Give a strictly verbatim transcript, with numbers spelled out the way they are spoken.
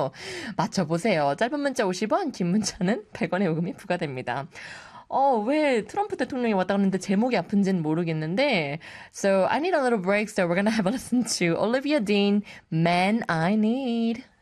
있는데요. 맞춰보세요. 짧은 문자 오십 원, 긴 문자는 백 원의 요금이 부과됩니다. 어, 왜 트럼프 대통령이 왔다 갔는데 제목이 아픈지는 모르겠는데. So I need a little break, so we're gonna have a listen to Olivia Dean, Man I Need.